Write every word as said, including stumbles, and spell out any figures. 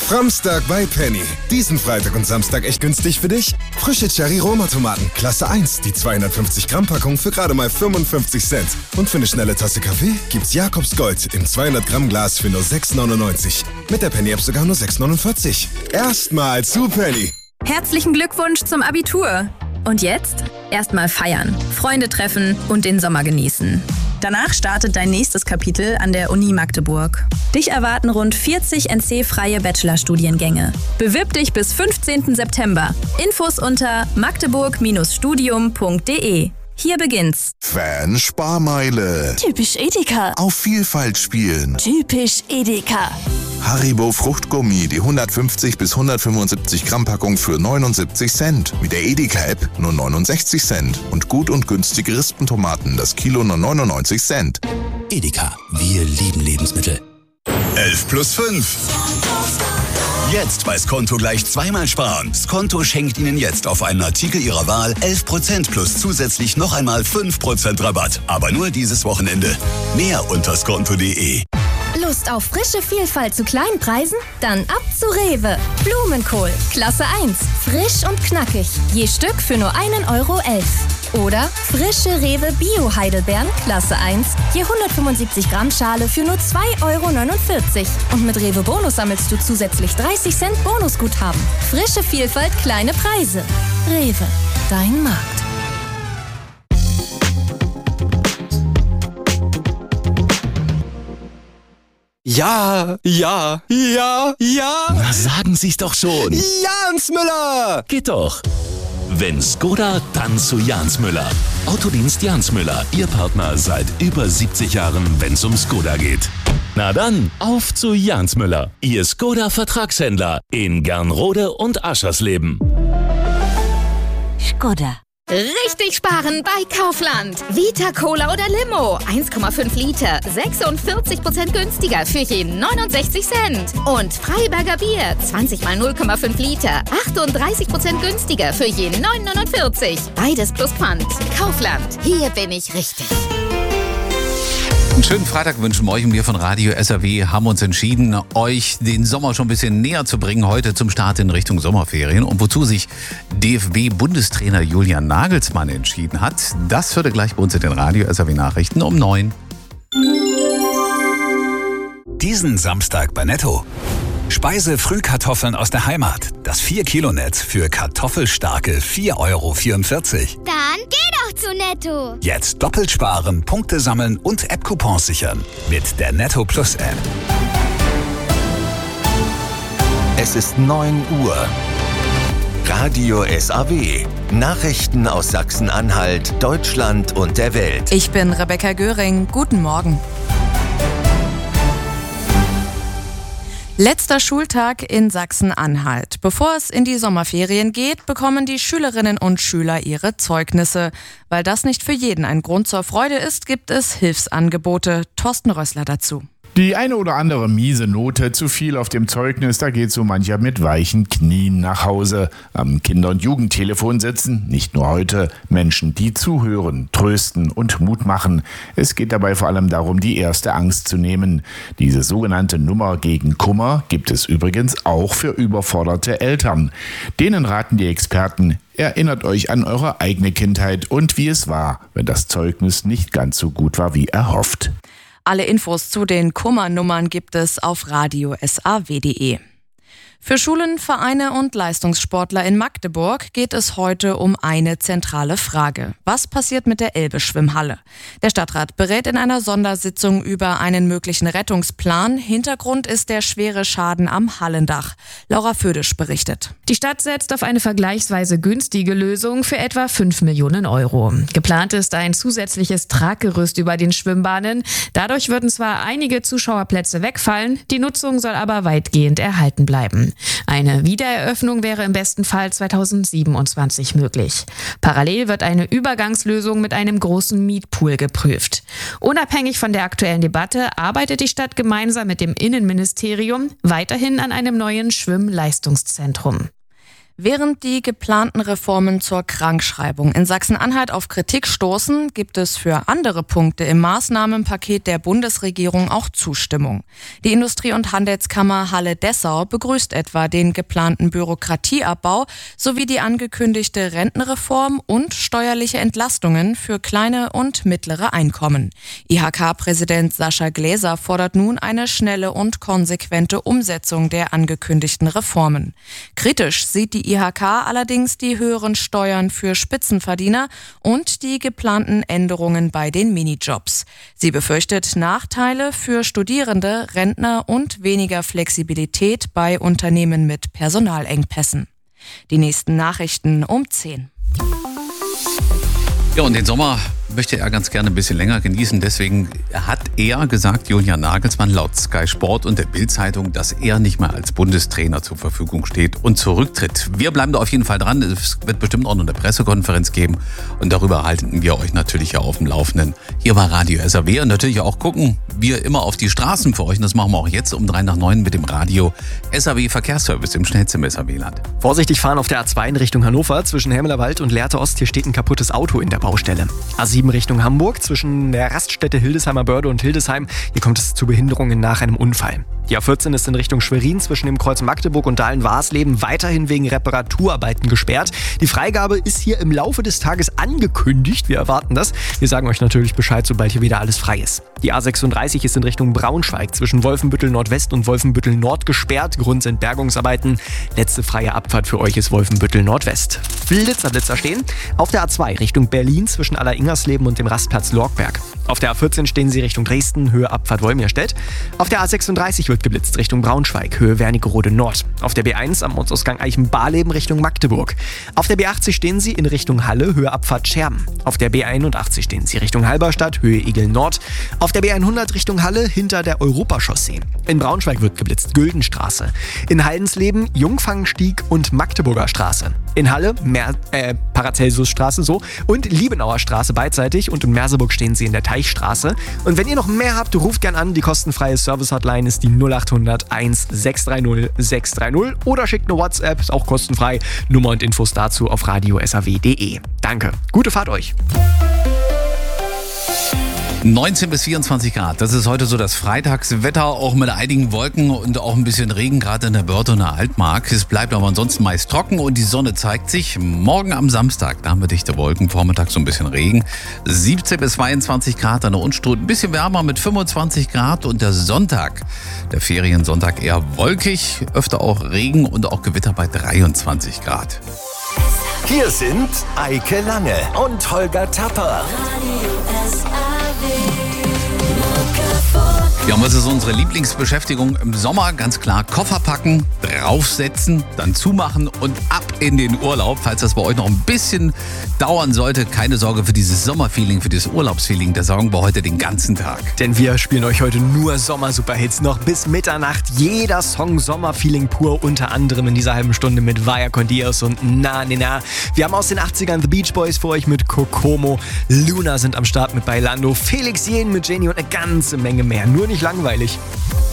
Framstag bei Penny. Diesen Freitag und Samstag echt günstig für dich. Frische Cherry-Roma-Tomaten, Klasse eins, die zweihundertfünfzig Gramm Packung für gerade mal fünfundfünfzig Cent. Und für eine schnelle Tasse Kaffee gibt's Jakobs Gold im zweihundert Gramm Glas für nur sechs neunundneunzig. Mit der Penny-App sogar nur sechs neunundvierzig. Erstmal zu Penny. Herzlichen Glückwunsch zum Abitur. Und jetzt? Erstmal feiern, Freunde treffen und den Sommer genießen. Danach startet dein nächstes Kapitel an der Uni Magdeburg. Dich erwarten rund vierzig N C-freie Bachelorstudiengänge. Bewirb dich bis fünfzehnten September. Infos unter magdeburg Studium punkt de. Hier beginnt's. Fan-Sparmeile. Typisch Edeka. Auf Vielfalt spielen. Typisch Edeka. Haribo Fruchtgummi, die hundertfünfzig bis hundertfünfundsiebzig Gramm Packung für neunundsiebzig Cent. Mit der Edeka-App nur neunundsechzig Cent. Und gut und günstige Rispentomaten, das Kilo nur neunundneunzig Cent. Edeka, wir lieben Lebensmittel. elf plus fünf. Jetzt bei Skonto gleich zweimal sparen. Skonto schenkt Ihnen jetzt auf einen Artikel Ihrer Wahl elf Prozent plus zusätzlich noch einmal fünf Prozent Rabatt. Aber nur dieses Wochenende. Mehr unter skonto punkt de. Lust auf frische Vielfalt zu kleinen Preisen? Dann ab zu Rewe. Blumenkohl, Klasse eins. Frisch und knackig. Je Stück für nur einen Euro elf. Oder frische Rewe Bio-Heidelbeeren, Klasse eins. Je hundertfünfundsiebzig Gramm Schale für nur zwei Euro neunundvierzig. Und mit Rewe Bonus sammelst du zusätzlich dreißig Cent Bonusguthaben. Frische Vielfalt, kleine Preise. Rewe, dein Markt. Ja, ja, ja, ja. Na, sagen Sie's doch schon. Jans Müller. Geht doch. Wenn Skoda, dann zu Jans Müller. Autodienst Jans Müller, Ihr Partner seit über siebzig Jahren, wenn's um Skoda geht. Na dann, auf zu Jans Müller, Ihr Skoda-Vertragshändler in Gernrode und Aschersleben. Skoda. Richtig sparen bei Kaufland. Vita Cola oder Limo. eins Komma fünf Liter. sechsundvierzig Prozent günstiger für jeden neunundsechzig Cent. Und Freiberger Bier. zwanzig mal null Komma fünf Liter. achtunddreißig Prozent günstiger für jeden neun neunundvierzig. Beides plus Pfand. Kaufland. Hier bin ich richtig. Einen schönen Freitag wünschen wir euch und wir von Radio S R W haben uns entschieden, euch den Sommer schon ein bisschen näher zu bringen, heute zum Start in Richtung Sommerferien. Und wozu sich D F B-Bundestrainer Julian Nagelsmann entschieden hat, das hört ihr gleich bei uns in den Radio S R W-Nachrichten um neun. Diesen Samstag bei Netto. Speise-Frühkartoffeln aus der Heimat. Das vier Kilo Netz für kartoffelstarke vier Euro vierundvierzig. Dann geh doch zu Netto. Jetzt doppelt sparen, Punkte sammeln und App-Coupons sichern. Mit der Netto Plus App. Es ist neun Uhr. Radio S A W. Nachrichten aus Sachsen-Anhalt, Deutschland und der Welt. Ich bin Rebecca Göring. Guten Morgen. Letzter Schultag in Sachsen-Anhalt. Bevor es in die Sommerferien geht, bekommen die Schülerinnen und Schüler ihre Zeugnisse. Weil das nicht für jeden ein Grund zur Freude ist, gibt es Hilfsangebote. Thorsten Rössler dazu. Die eine oder andere miese Note, zu viel auf dem Zeugnis, da geht so mancher mit weichen Knien nach Hause. Am Kinder- und Jugendtelefon sitzen, nicht nur heute, Menschen, die zuhören, trösten und Mut machen. Es geht dabei vor allem darum, die erste Angst zu nehmen. Diese sogenannte Nummer gegen Kummer gibt es übrigens auch für überforderte Eltern. Denen raten die Experten: Erinnert euch an eure eigene Kindheit und wie es war, wenn das Zeugnis nicht ganz so gut war wie erhofft. Alle Infos zu den Kummernummern gibt es auf radio s a w punkt de. Für Schulen, Vereine und Leistungssportler in Magdeburg geht es heute um eine zentrale Frage. Was passiert mit der Elbe-Schwimmhalle? Der Stadtrat berät in einer Sondersitzung über einen möglichen Rettungsplan. Hintergrund ist der schwere Schaden am Hallendach. Laura Födisch berichtet. Die Stadt setzt auf eine vergleichsweise günstige Lösung für etwa fünf Millionen Euro. Geplant ist ein zusätzliches Traggerüst über den Schwimmbahnen. Dadurch würden zwar einige Zuschauerplätze wegfallen, die Nutzung soll aber weitgehend erhalten bleiben. Eine Wiedereröffnung wäre im besten Fall zweitausendsiebenundzwanzig möglich. Parallel wird eine Übergangslösung mit einem großen Mietpool geprüft. Unabhängig von der aktuellen Debatte arbeitet die Stadt gemeinsam mit dem Innenministerium weiterhin an einem neuen Schwimmleistungszentrum. Während die geplanten Reformen zur Krankschreibung in Sachsen-Anhalt auf Kritik stoßen, gibt es für andere Punkte im Maßnahmenpaket der Bundesregierung auch Zustimmung. Die Industrie- und Handelskammer Halle-Dessau begrüßt etwa den geplanten Bürokratieabbau sowie die angekündigte Rentenreform und steuerliche Entlastungen für kleine und mittlere Einkommen. I H K-Präsident Sascha Gläser fordert nun eine schnelle und konsequente Umsetzung der angekündigten Reformen. Kritisch sieht die I H K allerdings die höheren Steuern für Spitzenverdiener und die geplanten Änderungen bei den Minijobs. Sie befürchtet Nachteile für Studierende, Rentner und weniger Flexibilität bei Unternehmen mit Personalengpässen. Die nächsten Nachrichten um zehn. Ja, und den Sommer möchte er ganz gerne ein bisschen länger genießen. Deswegen hat er gesagt, Julian Nagelsmann, laut Sky Sport und der Bild-Zeitung, dass er nicht mehr als Bundestrainer zur Verfügung steht und zurücktritt. Wir bleiben da auf jeden Fall dran. Es wird bestimmt auch noch eine Pressekonferenz geben. Und darüber halten wir euch natürlich ja auf dem Laufenden. Hier bei Radio S A W und natürlich auch gucken wir immer auf die Straßen für euch. Und das machen wir auch jetzt um drei nach neun mit dem Radio S A W Verkehrsservice im schnellsten S A W-Land. Vorsichtig fahren auf der A zwei in Richtung Hannover zwischen Helmelerwald und Lehrte Ost. Hier steht ein kaputtes Auto in der Baustelle. A sieben Richtung Hamburg zwischen der Raststätte Hildesheimer Börde und Hildesheim. Hier kommt es zu Behinderungen nach einem Unfall. Die A vierzehn ist in Richtung Schwerin zwischen dem Kreuz Magdeburg und Dahlen-Warsleben weiterhin wegen Reparaturarbeiten gesperrt. Die Freigabe ist hier im Laufe des Tages angekündigt. Wir erwarten das. Wir sagen euch natürlich Bescheid, sobald hier wieder alles frei ist. Die A sechsunddreißig ist in Richtung Braunschweig zwischen Wolfenbüttel Nordwest und Wolfenbüttel Nord gesperrt. Grund sind Bergungsarbeiten. Letzte freie Abfahrt für euch ist Wolfenbüttel Nordwest. Blitzer, Blitzer stehen. Auf der A zwei Richtung Berlin zwischen Alleringers-Leben und dem Rastplatz Lorgberg. Auf der A vierzehn stehen sie Richtung Dresden, Höhe Abfahrt Wolmirstedt. Auf der A sechsunddreißig wird geblitzt Richtung Braunschweig, Höhe Wernigerode Nord. Auf der B eins am Ortsausgang Eichenbarleben Richtung Magdeburg. Auf der B achtzig stehen sie in Richtung Halle, Höhe Abfahrt Scherben. Auf der B einundachtzig stehen sie Richtung Halberstadt, Höhe Igel Nord. Auf der B hundert Richtung Halle, hinter der Europachaussee. In Braunschweig wird geblitzt Güldenstraße. In Haldensleben Jungfangstieg und Magdeburger Straße. In Halle Mer äh, Paracelsusstraße so und Liebenauer Straße beidseitig und in Merseburg stehen sie in der Teichstraße. Und wenn ihr noch mehr habt, ruft gern an. Die kostenfreie Service-Hotline ist die null acht hundert eins sechs drei null sechs drei null oder schickt eine WhatsApp, ist auch kostenfrei. Nummer und Infos dazu auf radio s a w punkt de. Danke, gute Fahrt euch. neunzehn bis vierundzwanzig Grad, das ist heute so das Freitagswetter, auch mit einigen Wolken und auch ein bisschen Regen, gerade in der Börde und der Altmark. Es bleibt aber ansonsten meist trocken und die Sonne zeigt sich. Morgen am Samstag, da haben wir dichte Wolken, vormittags so ein bisschen Regen. siebzehn bis zweiundzwanzig Grad an der Unstrut, ein bisschen wärmer mit fünfundzwanzig Grad und der Sonntag, der Feriensonntag eher wolkig, öfter auch Regen und auch Gewitter bei dreiundzwanzig Grad. Hier sind Eike Lange und Holger Tapper. Ja, und was ist unsere Lieblingsbeschäftigung im Sommer? Ganz klar, Koffer packen, draufsetzen, dann zumachen und ab in den Urlaub. Falls das bei euch noch ein bisschen dauern sollte, keine Sorge für dieses Sommerfeeling, für dieses Urlaubsfeeling. Das sorgen wir heute den ganzen Tag. Denn wir spielen euch heute nur Sommer-Superhits noch bis Mitternacht. Jeder Song Sommerfeeling pur, unter anderem in dieser halben Stunde mit Vaya con Dios und Na Ne Na. Wir haben aus den achtzigern The Beach Boys für euch mit Kokomo. Luna sind am Start mit Bailando. Felix Jähn mit Jenny und eine ganze Menge mehr. Nur nicht langweilig.